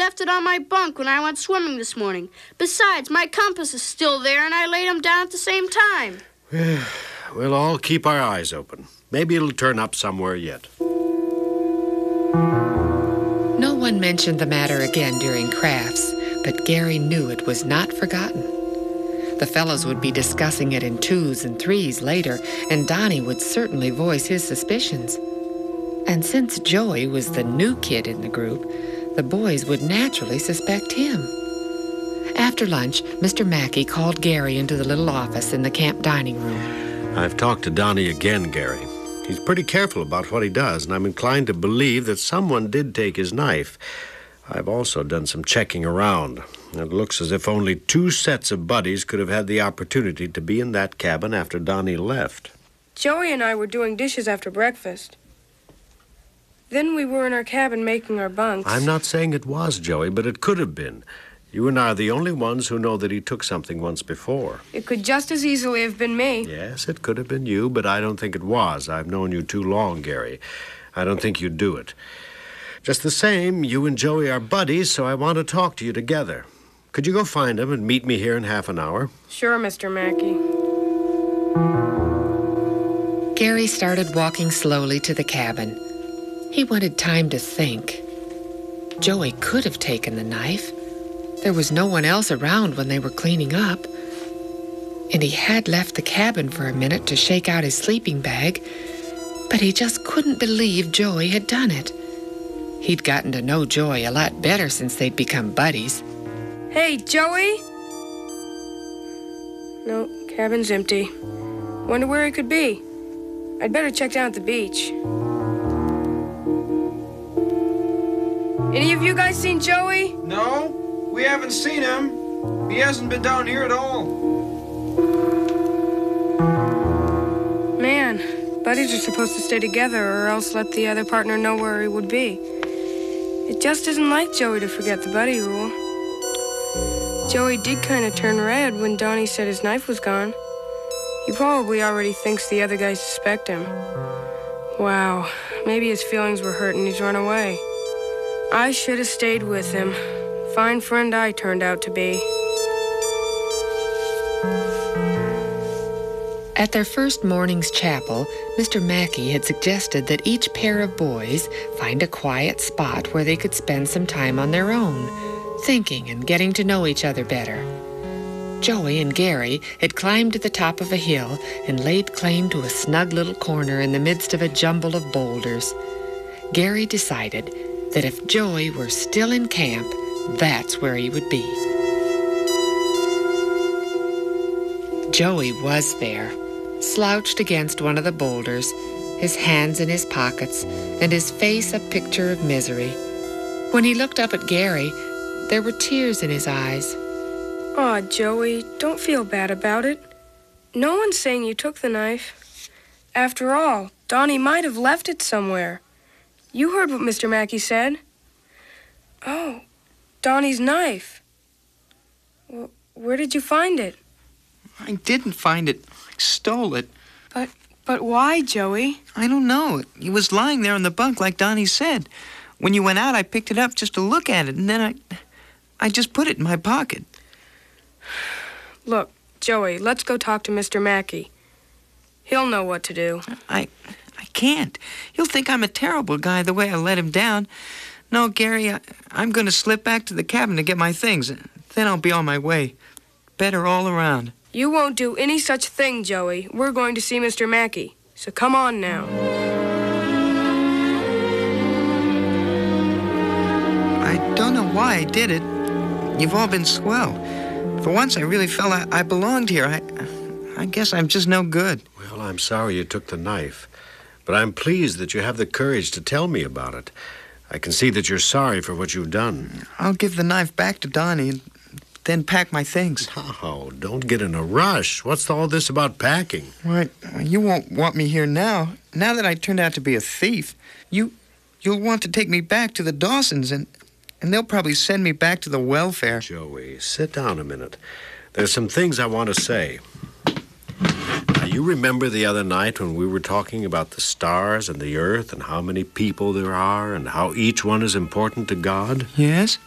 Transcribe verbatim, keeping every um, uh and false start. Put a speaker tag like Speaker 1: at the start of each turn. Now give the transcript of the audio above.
Speaker 1: left it on my bunk when I went swimming this morning. Besides, my compass is still there, and I laid them down at the same time.
Speaker 2: We'll all keep our eyes open. Maybe it'll turn up somewhere yet.
Speaker 3: No one mentioned the matter again during crafts, but Gary knew it was not forgotten. The fellows would be discussing it in twos and threes later, and Donnie would certainly voice his suspicions. And since Joey was the new kid in the group, the boys would naturally suspect him. After lunch, Mister Mackey called Gary into the little office in the camp dining room.
Speaker 2: I've talked to Donnie again, Gary. He's pretty careful about what he does, and I'm inclined to believe that someone did take his knife. I've also done some checking around. It looks as if only two sets of buddies could have had the opportunity to be in that cabin after Donnie left.
Speaker 4: Joey and I were doing dishes after breakfast. Then we were in our cabin making our bunks.
Speaker 2: I'm not saying it was Joey, but it could have been. You and I are the only ones who know that he took something once before.
Speaker 4: It could just as easily have been me.
Speaker 2: Yes, it could have been you, but I don't think it was. I've known you too long, Gary. I don't think you'd do it. Just the same, you and Joey are buddies, so I want to talk to you together. Could you go find him and meet me here in half an hour?
Speaker 4: Sure, Mister Mackey.
Speaker 3: Gary started walking slowly to the cabin. He wanted time to think. Joey could have taken the knife. There was no one else around when they were cleaning up. And he had left the cabin for a minute to shake out his sleeping bag, but he just couldn't believe Joey had done it. He'd gotten to know Joey a lot better since they'd become buddies.
Speaker 4: Hey, Joey? No, cabin's empty. Wonder where he could be. I'd better check down at the beach. Any of you guys seen Joey?
Speaker 5: No, we haven't seen him. He hasn't been down here at all.
Speaker 4: Man, buddies are supposed to stay together or else let the other partner know where he would be. It just isn't like Joey to forget the buddy rule. Joey did kind of turn red when Donnie said his knife was gone. He probably already thinks the other guys suspect him. Wow, maybe his feelings were hurt and he's run away. I should have stayed with him. Fine friend I turned out to be.
Speaker 3: At their first morning's chapel, Mister Mackey had suggested that each pair of boys find a quiet spot where they could spend some time on their own, thinking and getting to know each other better. Joey and Gary had climbed to the top of a hill and laid claim to a snug little corner in the midst of a jumble of boulders. Gary decided that if Joey were still in camp, that's where he would be. Joey was there, slouched against one of the boulders, his hands in his pockets, and his face a picture of misery. When he looked up at Gary, there were tears in his eyes.
Speaker 4: Aw, Joey, don't feel bad about it. No one's saying you took the knife. After all, Donnie might have left it somewhere. You heard what Mister Mackey said. Oh, Donnie's knife. Well, where did you find it?
Speaker 5: I didn't find it. I stole it.
Speaker 4: But, but why, Joey?
Speaker 5: I don't know. It was lying there on the bunk like Donnie said. When you went out, I picked it up just to look at it, and then I... I just put it in my pocket.
Speaker 4: Look, Joey, let's go talk to Mister Mackey. He'll know what to do.
Speaker 5: I... I can't. He'll think I'm a terrible guy the way I let him down. No, Gary, I, I'm going to slip back to the cabin to get my things. Then I'll be on my way. Better all around.
Speaker 4: You won't do any such thing, Joey. We're going to see Mister Mackey. So come on now.
Speaker 5: I don't know why I did it. You've all been swell. For once, I really felt I, I belonged here. I, I guess I'm just no good.
Speaker 2: Well, I'm sorry you took the knife. But I'm pleased that you have the courage to tell me about it. I can see that you're sorry for what you've done.
Speaker 5: I'll give the knife back to Donnie and then pack my things.
Speaker 2: Oh, don't get in a rush. What's all this about packing?
Speaker 5: Why, you won't want me here now. Now that I turned out to be a thief, you, you'll want to take me back to the Dawsons, and, and they'll probably send me back to the welfare.
Speaker 2: Joey, sit down a minute. There's some things I want to say. Now, you remember the other night when we were talking about the stars and the earth and how many people there are and how each one is important to God?
Speaker 5: Yes.